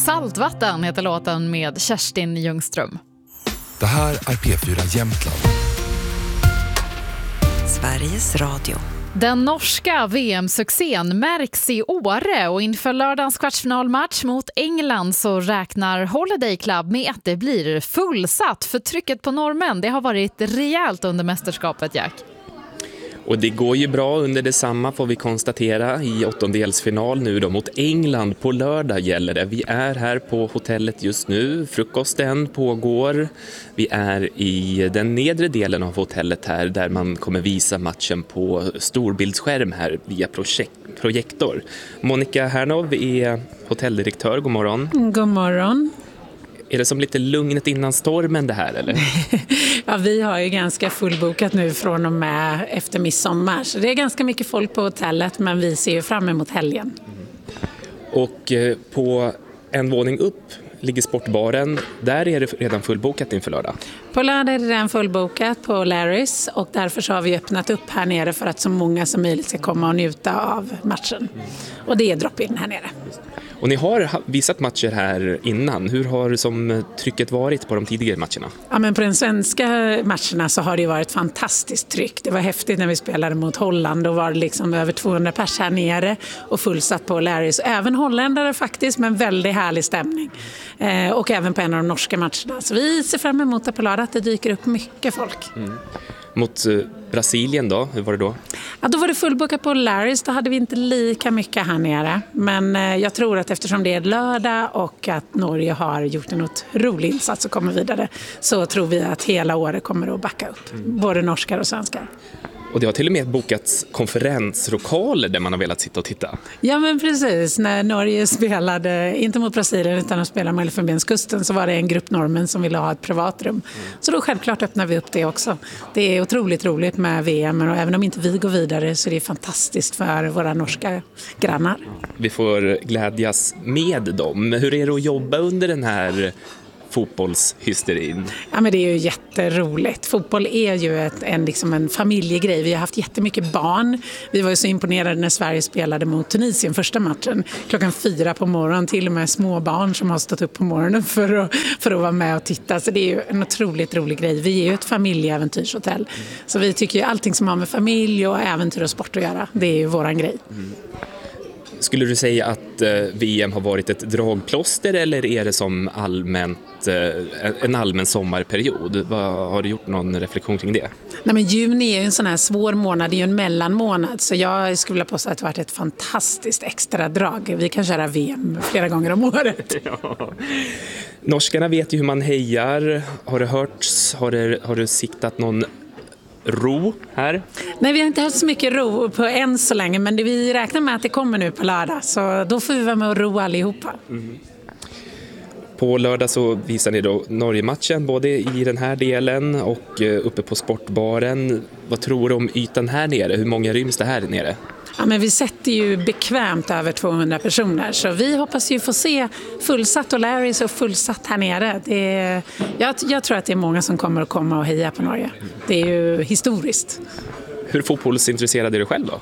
Saltvatten heter låten med Kerstin Ljungström. Det här är P4 Jämtland. Sveriges Radio. Den norska VM-succén märks i Åre och inför lördagens kvartsfinalmatch mot England så räknar Holiday Club med att det blir fullsatt, för trycket på norrmän det har varit rejält under mästerskapet, Jack. Och det går ju bra under detsamma, får vi konstatera, i åttondelsfinal nu då mot England på lördag gäller det. Vi är här på hotellet just nu, frukosten pågår. Vi är i den nedre delen av hotellet här där man kommer visa matchen på storbildsskärm här via projektor. Monica Hernov är hotelldirektör, god morgon. God morgon. Är det som lite lugnet innan stormen det här, eller? Ja, vi har ju ganska fullbokat nu från och med efter midsommar. Så det är ganska mycket folk på hotellet, men vi ser ju fram emot helgen. Och på en våning upp ligger sportbaren. Där är det redan fullbokat inför lördag. På lördag är det redan fullbokat på Larrys och därför så har vi öppnat upp här nere för att så många som möjligt ska komma och njuta av matchen. Och det är drop-in här nere. Och ni har visat matcher här innan. Hur har som trycket varit på de tidigare matcherna? Ja, men på de svenska matcherna så har det varit fantastiskt tryck. Det var häftigt när vi spelade mot Holland. Då var det liksom över 200 pers här nere och fullsatt på Larrys. Även holländare faktiskt, men väldigt härlig stämning. Och även på en av de norska matcherna. Så vi ser fram emot det på lördag att det dyker upp mycket folk. Mot Brasilien då, hur var det då? Ja, då var det fullbokat på Larrys, då hade vi inte lika mycket här nere. Men jag tror att eftersom det är lördag och att Norge har gjort en otrolig insats och kommer vidare, så tror vi att hela året kommer att backa upp, både norskar och svenskar. Och det har till och med bokats konferenslokaler där man har velat sitta och titta. Ja, men precis. När Norge spelade, inte mot Brasilien utan att spela med Elfenbenskusten, så var det en grupp norrmän som ville ha ett privatrum. Så då självklart öppnar vi upp det också. Det är otroligt roligt med VM, och även om inte vi går vidare så är det fantastiskt för våra norska grannar. Vi får glädjas med dem. Hur är det att jobba under den här fotbollshysterin? Ja, men det är ju jätteroligt. Fotboll är ju liksom en familjegrej. Vi har haft jättemycket barn. Vi var ju så imponerade när Sverige spelade mot Tunisien första matchen. 4:00 på morgonen, till och med små barn som har stått upp på morgonen för att vara med och titta. Så det är ju en otroligt rolig grej. Vi är ju ett familjeäventyrshotell. Så vi tycker ju allting som har med familj och äventyr och sport att göra, det är ju våran grej. Skulle du säga att VM har varit ett dragplåster, eller är det som en allmän sommarperiod? Har du gjort någon reflektion kring det? Nej, men juni är ju en sån här svår månad, det är ju en mellanmånad, så jag skulle vilja påstå att det har varit ett fantastiskt extra drag. Vi kan köra VM flera gånger om året. Ja. Norskarna vet ju hur man hejar. Har det hörts? Har du siktat någon ro här? Nej, vi har inte haft så mycket ro på än så länge, men vi räknar med att det kommer nu på lördag, så då får vi vara med och ro allihopa. På lördag så visar ni då Norge-matchen både i den här delen och uppe på sportbaren. Vad tror du om ytan här nere? Hur många ryms det här nere? Ja, men vi sätter ju bekvämt över 200 personer, så vi hoppas ju få se fullsatt och Larrys och fullsatt här nere. Jag tror att det är många som kommer att komma och heja på Norge. Det är ju historiskt. Hur fotbollsintresserad är du själv då?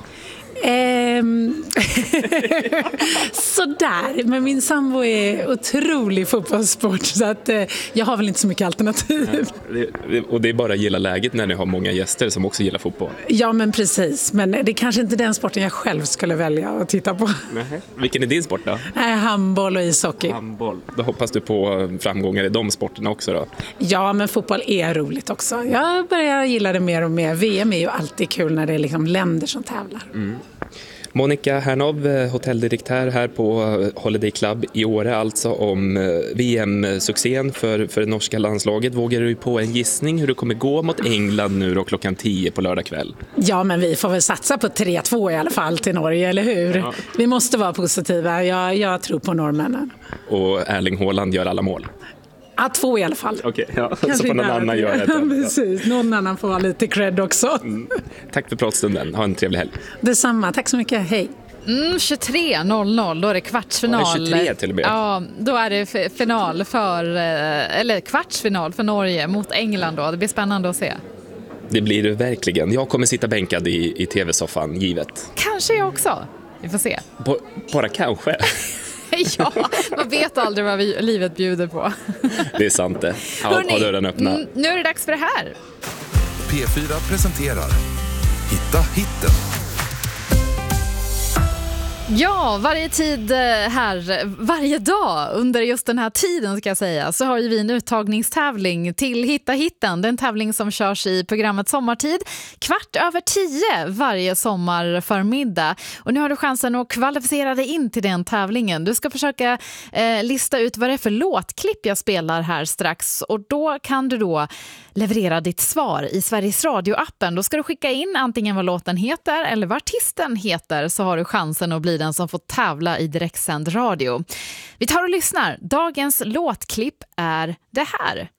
Sådär, men min sambo är otrolig fotbollssport, så att jag har väl inte så mycket alternativ. Och det är bara att gilla läget när ni har många gäster som också gillar fotboll. Ja, men precis, men det är kanske inte den sporten jag själv skulle välja att titta på. Nej. Vilken är din sport då? Handboll och ishockey. Handboll. Då hoppas du på framgångar i de sporterna också då? Ja, men fotboll är roligt också. Jag börjar gilla det mer och mer. VM är ju alltid kul när det är liksom länder som tävlar. Monica Hernov, hotelldirektör här på Holiday Club i Åre, alltså om VM-succén för det norska landslaget. Vågar du på en gissning hur det kommer gå mot England nu då 10:00 på lördag kväll? Ja, men vi får väl satsa på 3-2 i alla fall till Norge, eller hur? Ja. Vi måste vara positiva. Jag tror på norrmännen. Och Erling Haaland gör alla mål? Ja, 2 i alla fall. Okej, ja, så får någon annan göra det. Ja, precis. Någon annan får ha lite cred också. Tack för pratstunden. Ha en trevlig helg. Detsamma. Tack så mycket. Hej. 23:00, då är det kvartsfinal. Ja, det är 23 till och med. Ja, då är det kvartsfinal för Norge mot England då. Det blir spännande att se. Det blir det verkligen. Jag kommer sitta bänkad i tv-soffan, givet. Kanske jag också. Vi får se. Bara kanske. Ja, man vet aldrig vad livet bjuder på. Det är sant det. Ha dörren öppna. Nu är det dags för det här. P4 presenterar Hitta hitten. Ja, varje dag under just den här tiden ska jag säga, så har ju vi en uttagningstävling till Hitta hitten. Det är en tävling som körs i programmet Sommartid 10:15 varje sommarförmiddag. Och nu har du chansen att kvalificera dig in till den tävlingen. Du ska försöka lista ut vad det är för låtklipp jag spelar här strax. Och då kan du då leverera ditt svar i Sveriges Radio-appen. Då ska du skicka in antingen vad låten heter eller vad artisten heter, så har du chansen att bli den som får tävla i direktsänd radio. Vi tar och lyssnar. Dagens låtklipp är det här.